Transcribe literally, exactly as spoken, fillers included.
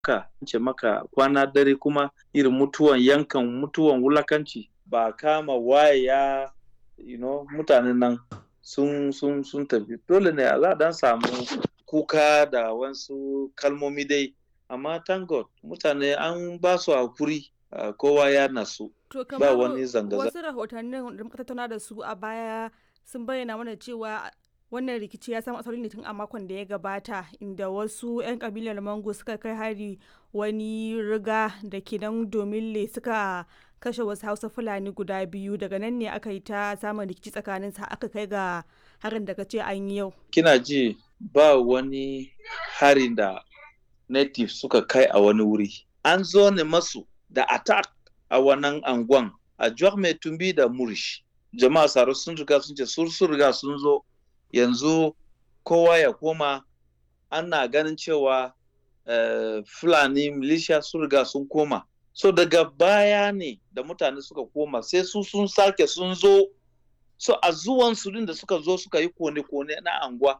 ka ce maka kwana dare kuma irin mutuwan yankan mutuwan wulakanci ba kama waye ya you know, mutanen nan sun sun sun tafi dole ne a dan samu kuka da wasu kalmomi dai amma thank God mutane an ba su hakuri uh, kowa ya nasu To ba kamar wani zanga-zanga. wasu rahotannin da muka tattauna da su a baya sun bayyana mana cewa wannan rikici ya samu asali ne tun a makon da ya gabata inda wasu 'yan kabilar Mango suka kai hari wani riga da ke nan Domille suka kashe wasu Hausa Fulani guda biyu daga nan ne aka yi ta samun rikici tsakanin sa aka kai ga harin da kace an yi yau. Kina ji ba wani harin da native suka kai a wani wuri. An zo ne masu da attack a wannan anguwan a Juwar Mai Tumbi da Murish. Jama'a Saro sun riga sun ce sun riga sun zo yanzu kowa ya koma ana ganin cewa uh, Fulani militia sun riga sun koma. So daga baya ne da mutane suka koma sai su sun sake sun zo. So a zuwan su da suka zo suka yi kone-kone na anguwa